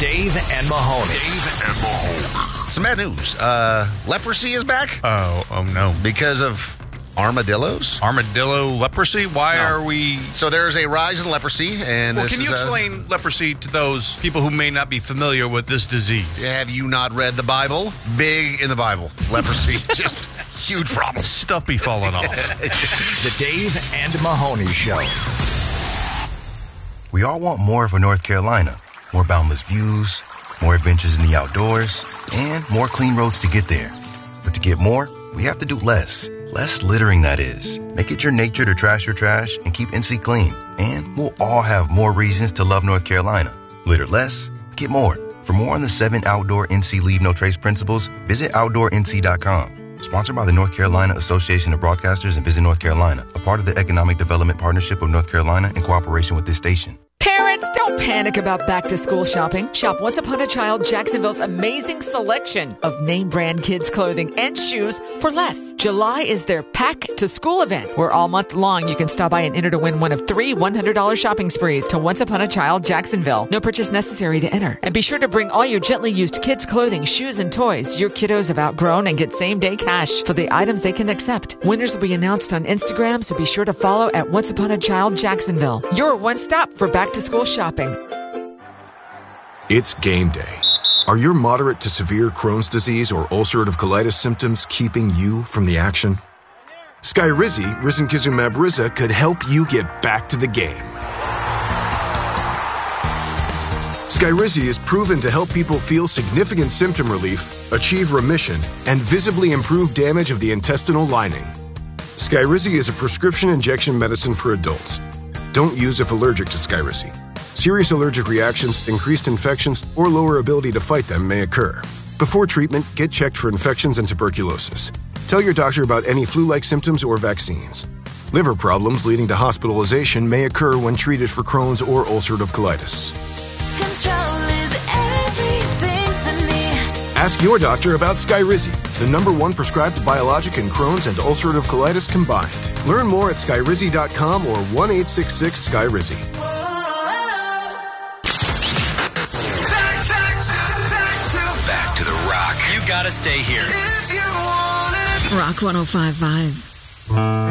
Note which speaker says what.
Speaker 1: Dave and Mahoney.
Speaker 2: Some bad news. Leprosy is back
Speaker 3: Oh no.
Speaker 2: because of armadillos.
Speaker 3: Armadillo leprosy? Why are we...
Speaker 2: So there's a rise in leprosy, and
Speaker 3: Well,
Speaker 2: this
Speaker 3: can you
Speaker 2: is
Speaker 3: explain leprosy to those people who may not be familiar with this disease?
Speaker 2: have you not read the Bible? Big in the Bible. Leprosy, just huge problem.
Speaker 3: Stuff be falling off.
Speaker 1: The Dave and Mahoney Show.
Speaker 4: We all want more for North Carolina. More boundless views, more adventures in the outdoors, and more clean roads to get there. But to get more, we have to do less. Less littering, that is. Make it your nature to trash your trash and keep NC clean. And we'll all have more reasons to love North Carolina. Litter less, get more. For more on the 7 outdoor NC Leave No Trace principles, visit OutdoorNC.com. Sponsored by the North Carolina Association of Broadcasters and Visit North Carolina, a part of the Economic Development Partnership of North Carolina in cooperation with this station.
Speaker 5: Parents, don't panic about back-to-school shopping. Shop Once Upon a Child Jacksonville's amazing selection of name-brand kids' clothing and shoes for less. July is their Pack-to-School event, where all month long you can stop by and enter to win one of 3 $100 shopping sprees to Once Upon a Child Jacksonville. No purchase necessary to enter. And be sure to bring all your gently used kids' clothing, shoes, and toys your kiddos have outgrown and get same-day cash for the items they can accept. Winners will be announced on Instagram, so be sure to follow at Once Upon a Child Jacksonville. Your one stop for back-to-school shopping.
Speaker 6: It's game day. Are your moderate to severe Crohn's disease or ulcerative colitis symptoms keeping you from the action? Skyrizi, risankizumab Riza, could help you get back to the game. Skyrizi is proven to help people feel significant symptom relief, achieve remission, and visibly improve damage of the intestinal lining. Skyrizi is a prescription injection medicine for adults. Don't use if allergic to Skyrizi. Serious allergic reactions, increased infections, or lower ability to fight them may occur. Before treatment, get checked for infections and tuberculosis. Tell your doctor about any flu-like symptoms or vaccines. Liver problems leading to hospitalization may occur when treated for Crohn's or ulcerative colitis.
Speaker 7: Control is everything to me.
Speaker 6: Ask your doctor about Skyrizi, the #1 prescribed biologic in Crohn's and ulcerative colitis combined. Learn more at skyrizi.com or 1-866-SKYRIZI.
Speaker 1: Back to the rock. You gotta stay here.
Speaker 5: Rock 105.5.